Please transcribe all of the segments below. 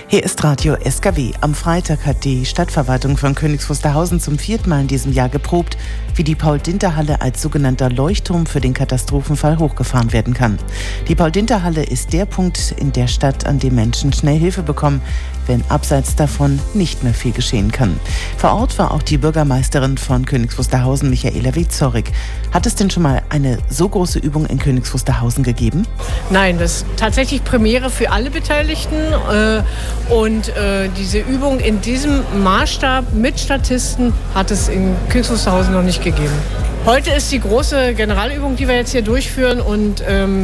Hier ist Radio SKW. Am Freitag hat die Stadtverwaltung von Königs Wusterhausen zum 4. Mal in diesem Jahr geprobt, wie die Paul-Dinter-Halle als sogenannter Leuchtturm für den Katastrophenfall hochgefahren werden kann. Die Paul-Dinter-Halle ist der Punkt in der Stadt, an dem Menschen schnell Hilfe bekommen, wenn abseits davon nicht mehr viel geschehen kann. Vor Ort war auch die Bürgermeisterin von Königs Wusterhausen, Michaela W. Hat es denn schon mal eine so große Übung in Königs Wusterhausen gegeben? Nein, das ist tatsächlich Premiere für alle Beteiligten. Und diese Übung in diesem Maßstab mit Statisten hat es in Königs Wusterhausen noch nicht gegeben. Heute ist die große Generalübung, die wir jetzt hier durchführen, und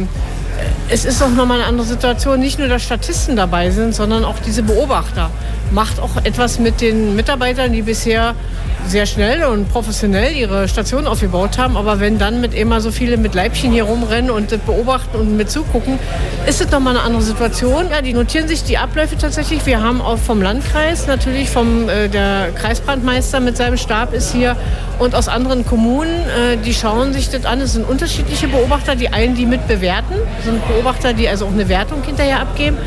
es ist auch nochmal eine andere Situation. Nicht nur, dass Statisten dabei sind, sondern auch diese Beobachter. Macht auch etwas mit den Mitarbeitern, die bisher sehr schnell und professionell ihre Station aufgebaut haben. Aber wenn dann mit immer so viele mit Leibchen hier rumrennen und beobachten und mit zugucken, ist es nochmal eine andere Situation. Ja, die notieren sich die Abläufe tatsächlich. Wir haben auch vom Landkreis natürlich, der Kreisbrandmeister mit seinem Stab ist hier, und aus anderen Kommunen, die schauen sich das an. Es sind unterschiedliche Beobachter. Die einen, die mit bewerten, sind Beobachter, die also auch eine Wertung hinterher abgeben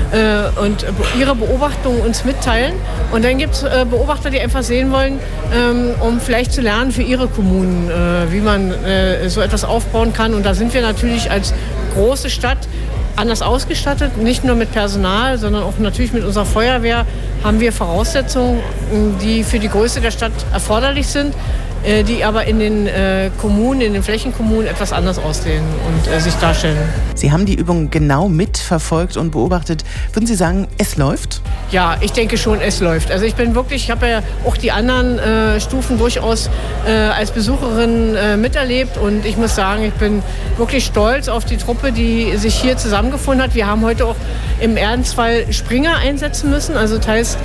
und ihre Beobachtungen uns mitteilen. Und dann gibt es Beobachter, die einfach sehen wollen, um vielleicht zu lernen für ihre Kommunen, wie man so etwas aufbauen kann. Und da sind wir natürlich als große Stadt anders ausgestattet, nicht nur mit Personal, sondern auch natürlich mit unserer Feuerwehr haben wir Voraussetzungen, die für die Größe der Stadt erforderlich sind, die aber in den Kommunen, in den Flächenkommunen etwas anders aussehen und sich darstellen. Sie haben die Übung genau mitverfolgt und beobachtet. Würden Sie sagen, es läuft? Ja, ich denke schon, es läuft. Also ich habe ja auch die anderen Stufen durchaus als Besucherin miterlebt, und ich muss sagen, ich bin wirklich stolz auf die Truppe, die sich hier zusammengefunden hat. Wir haben heute auch im Ernstfall Springer einsetzen müssen. Also das heißt,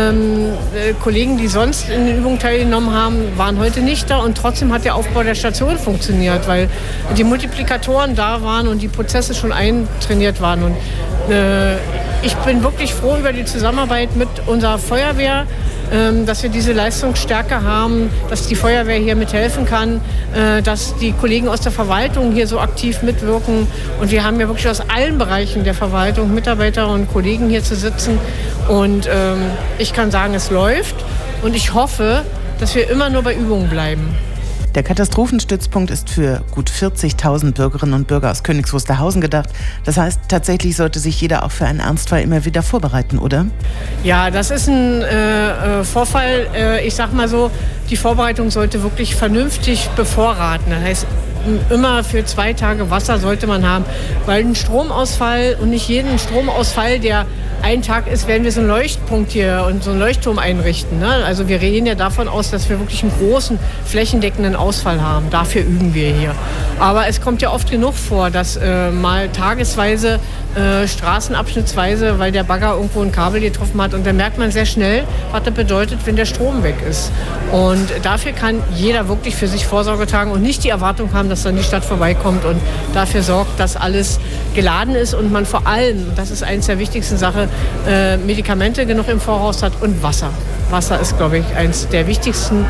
Kollegen, die sonst in den Übungen teilgenommen haben, waren heute nicht da, und trotzdem hat der Aufbau der Station funktioniert, weil die Multiplikatoren da waren und die Prozesse schon eintrainiert waren. Und ich bin wirklich froh über die Zusammenarbeit mit unserer Feuerwehr, dass wir diese Leistungsstärke haben, dass die Feuerwehr hier mithelfen kann, dass die Kollegen aus der Verwaltung hier so aktiv mitwirken. Und wir haben ja wirklich aus allen Bereichen der Verwaltung Mitarbeiter und Kollegen hier zu sitzen. Und ich kann sagen, es läuft, und ich hoffe, dass wir immer nur bei Übungen bleiben. Der Katastrophenstützpunkt ist für gut 40.000 Bürgerinnen und Bürger aus Königs Wusterhausen gedacht. Das heißt, tatsächlich sollte sich jeder auch für einen Ernstfall immer wieder vorbereiten, oder? Ja, das ist ein Vorfall. Ich sag mal so, die Vorbereitung sollte wirklich vernünftig bevorraten. Das heißt, immer für 2 Tage Wasser sollte man haben, weil ein Stromausfall, und nicht jeden Stromausfall, der ein Tag ist, werden wir so einen Leuchtpunkt hier und so einen Leuchtturm einrichten. Ne? Also wir reden ja davon aus, dass wir wirklich einen großen, flächendeckenden Ausfall haben. Dafür üben wir hier. Aber es kommt ja oft genug vor, dass mal tagesweise, straßenabschnittsweise, weil der Bagger irgendwo ein Kabel getroffen hat. Und dann merkt man sehr schnell, was das bedeutet, wenn der Strom weg ist. Und dafür kann jeder wirklich für sich Vorsorge tragen und nicht die Erwartung haben, dass dann die Stadt vorbeikommt und dafür sorgt, dass alles geladen ist und man vor allem, das ist eines der wichtigsten Sachen, Medikamente genug im Voraus hat und Wasser. Wasser ist, glaube ich, eines der wichtigsten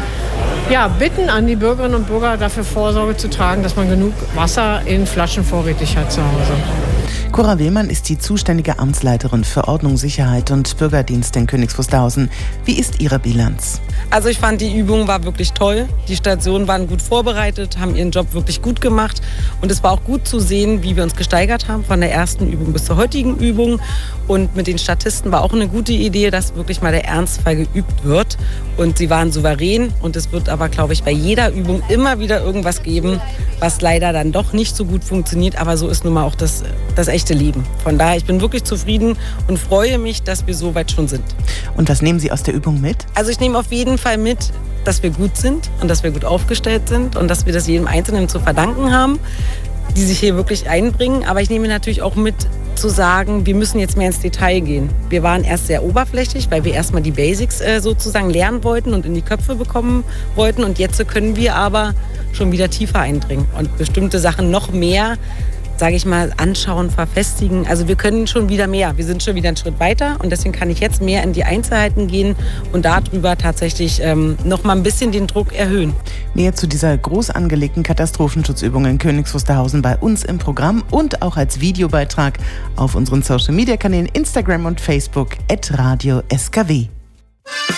Bitten an die Bürgerinnen und Bürger, dafür Vorsorge zu tragen, dass man genug Wasser in Flaschen vorrätig hat zu Hause. Cora Wehlmann ist die zuständige Amtsleiterin für Ordnung, Sicherheit und Bürgerdienst in Königs Wusterhausen. Wie ist Ihre Bilanz? Also ich fand, die Übung war wirklich toll. Die Stationen waren gut vorbereitet, haben ihren Job wirklich gut gemacht. Und es war auch gut zu sehen, wie wir uns gesteigert haben von der ersten Übung bis zur heutigen Übung. Und mit den Statisten war auch eine gute Idee, dass wirklich mal der Ernstfall geübt wird. Und sie waren souverän. Und es wird aber, glaube ich, bei jeder Übung immer wieder irgendwas geben, was leider dann doch nicht so gut funktioniert. Aber so ist nun mal auch das echte Leben. Von daher, ich bin wirklich zufrieden und freue mich, dass wir so weit schon sind. Und was nehmen Sie aus der Übung mit? Also ich nehme auf jeden Fall mit, dass wir gut sind und dass wir gut aufgestellt sind und dass wir das jedem Einzelnen zu verdanken haben, die sich hier wirklich einbringen. Aber ich nehme natürlich auch mit, zu sagen, wir müssen jetzt mehr ins Detail gehen. Wir waren erst sehr oberflächlich, weil wir erstmal die Basics sozusagen lernen wollten und in die Köpfe bekommen wollten. Und jetzt können wir aber schon wieder tiefer eindringen und bestimmte Sachen noch mehr sage ich mal, anschauen, verfestigen. Also wir können schon wieder mehr. Wir sind schon wieder einen Schritt weiter und deswegen kann ich jetzt mehr in die Einzelheiten gehen und darüber tatsächlich noch mal ein bisschen den Druck erhöhen. Mehr zu dieser groß angelegten Katastrophenschutzübung in Königs Wusterhausen bei uns im Programm und auch als Videobeitrag auf unseren Social-Media-Kanälen Instagram und Facebook @Radio SKW.